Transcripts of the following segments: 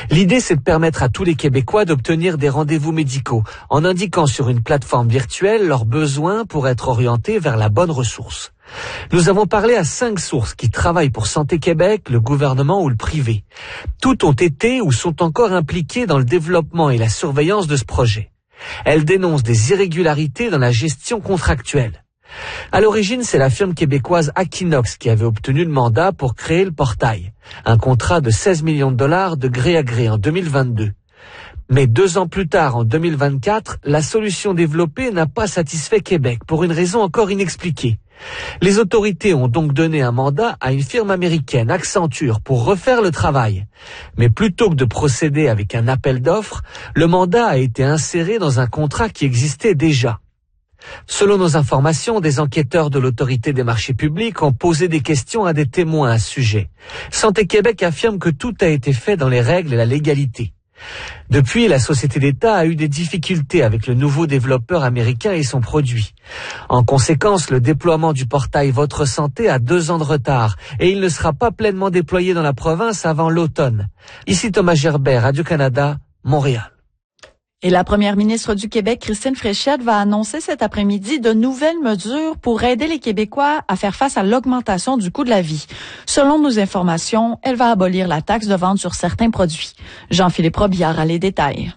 L'idée, c'est de permettre à tous les Québécois d'obtenir des rendez-vous médicaux en indiquant sur une plateforme virtuelle leurs besoins pour être orientés vers la bonne ressource. Nous avons parlé à 5 sources qui travaillent pour Santé Québec, le gouvernement ou le privé. Toutes ont été ou sont encore impliquées dans le développement et la surveillance de ce projet. Elles dénoncent des irrégularités dans la gestion contractuelle. À l'origine, c'est la firme québécoise Aquinox qui avait obtenu le mandat pour créer le portail. Un contrat de 16 millions de dollars de gré à gré en 2022. Mais 2 ans plus tard, en 2024, la solution développée n'a pas satisfait Québec pour une raison encore inexpliquée. Les autorités ont donc donné un mandat à une firme américaine, Accenture, pour refaire le travail. Mais plutôt que de procéder avec un appel d'offres, le mandat a été inséré dans un contrat qui existait déjà. Selon nos informations, des enquêteurs de l'Autorité des marchés publics ont posé des questions à des témoins à ce sujet. Santé Québec affirme que tout a été fait dans les règles et la légalité. Depuis, la société d'État a eu des difficultés avec le nouveau développeur américain et son produit. En conséquence, le déploiement du portail Votre Santé a 2 ans de retard et il ne sera pas pleinement déployé dans la province avant l'automne. Ici Thomas Gerbert, Radio-Canada, Montréal. Et la première ministre du Québec, Christine Fréchette, va annoncer cet après-midi de nouvelles mesures pour aider les Québécois à faire face à l'augmentation du coût de la vie. Selon nos informations, elle va abolir la taxe de vente sur certains produits. Jean-Philippe Robillard a les détails.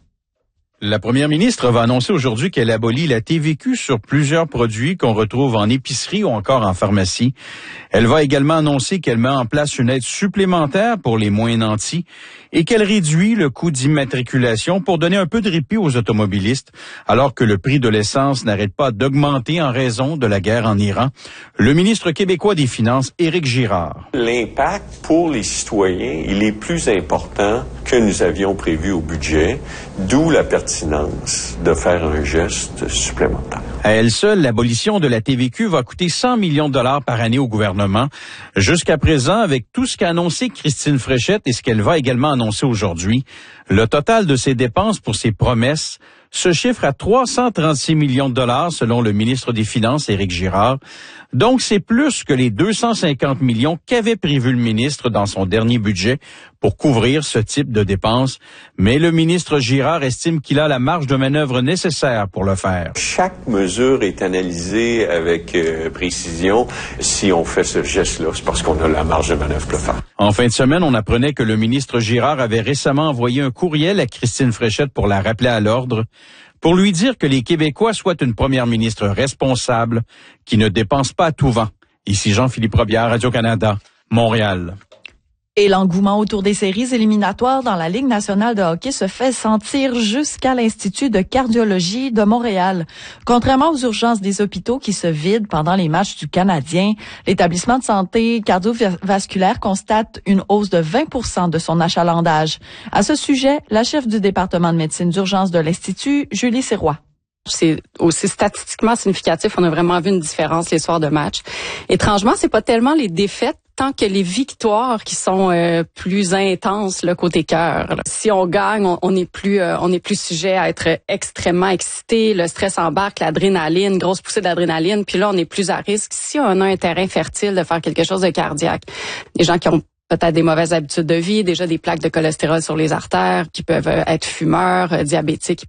La première ministre va annoncer aujourd'hui qu'elle abolit la TVQ sur plusieurs produits qu'on retrouve en épicerie ou encore en pharmacie. Elle va également annoncer qu'elle met en place une aide supplémentaire pour les moins nantis et qu'elle réduit le coût d'immatriculation pour donner un peu de répit aux automobilistes, alors que le prix de l'essence n'arrête pas d'augmenter en raison de la guerre en Iran. Le ministre québécois des Finances, Éric Girard. L'impact pour les citoyens, il est plus important que nous avions prévu au budget, d'où la pertinence de faire un geste supplémentaire. À elle seule, l'abolition de la TVQ va coûter 100 millions de dollars par année au gouvernement. Jusqu'à présent, avec tout ce qu'a annoncé Christine Fréchette et ce qu'elle va également annoncer aujourd'hui, le total de ses dépenses pour ses promesses se chiffre à 336 millions de dollars selon le ministre des Finances, Éric Girard. Donc, c'est plus que les 250 millions qu'avait prévu le ministre dans son dernier budget pour couvrir ce type de dépenses. Mais le ministre Girard estime qu'il a la marge de manœuvre nécessaire pour le faire. Chaque mesure est analysée avec précision. Si on fait ce geste-là, c'est parce qu'on a la marge de manœuvre pour le faire. En fin de semaine, on apprenait que le ministre Girard avait récemment envoyé un courriel à Christine Fréchette pour la rappeler à l'ordre, pour lui dire que les Québécois souhaitent une première ministre responsable qui ne dépense pas à tout vent. Ici Jean-Philippe Robillard, Radio-Canada, Montréal. Et l'engouement autour des séries éliminatoires dans la Ligue nationale de hockey se fait sentir jusqu'à l'Institut de cardiologie de Montréal. Contrairement aux urgences des hôpitaux qui se vident pendant les matchs du Canadien, l'établissement de santé cardiovasculaire constate une hausse de 20% de son achalandage. À ce sujet, la chef du département de médecine d'urgence de l'Institut, Julie Sirois. C'est aussi statistiquement significatif. On a vraiment vu une différence les soirs de match. Étrangement, c'est pas tellement les défaites tant que les victoires qui sont plus intenses le côté cœur. Si on gagne, on est plus sujet à être extrêmement excité, le stress embarque, l'adrénaline, grosse poussée d'adrénaline, puis là on est plus à risque si on a un terrain fertile de faire quelque chose de cardiaque. Des gens qui ont peut-être des mauvaises habitudes de vie, déjà des plaques de cholestérol sur les artères, qui peuvent être fumeurs, diabétiques.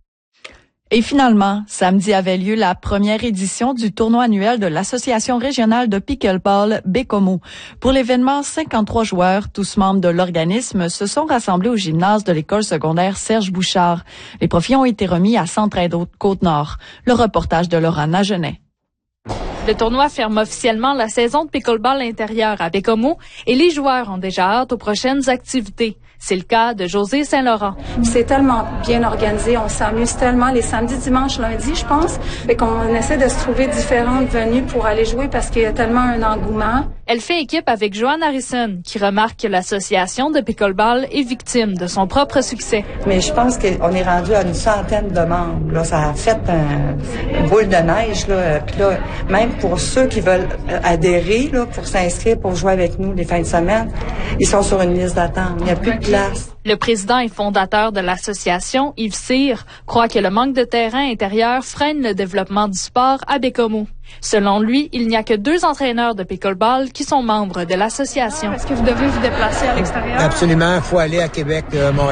Et finalement, samedi avait lieu la première édition du tournoi annuel de l'Association régionale de pickleball Baie-Comeau. Pour l'événement, 53 joueurs, tous membres de l'organisme, se sont rassemblés au gymnase de l'école secondaire Serge Bouchard. Les profits ont été remis à Centraide Côte-Nord. Le reportage de Laurent Genet. Le tournoi ferme officiellement la saison de pickleball intérieur à Baie-Comeau et les joueurs ont déjà hâte aux prochaines activités. C'est le cas de José Saint-Laurent. C'est tellement bien organisé, on s'amuse tellement les samedis, dimanches, lundis, je pense. Fait qu'on essaie de se trouver différentes venues pour aller jouer parce qu'il y a tellement un engouement. Elle fait équipe avec Joanne Harrison, qui remarque que l'association de pickleball est victime de son propre succès. Mais je pense qu'on est rendu à une centaine de membres. Là, ça a fait une boule de neige. Là. Puis là, même pour ceux qui veulent adhérer, là, pour s'inscrire, pour jouer avec nous les fins de semaine, ils sont sur une liste d'attente. Il n'y a plus de place. Le président et fondateur de l'association, Yves Cyr, croit que le manque de terrain intérieur freine le développement du sport à Baie-Comeau. Selon lui, il n'y a que 2 entraîneurs de pickleball qui sont membres de l'association. Est-ce que vous devez vous déplacer à l'extérieur? Absolument, il faut aller à Québec, Montréal.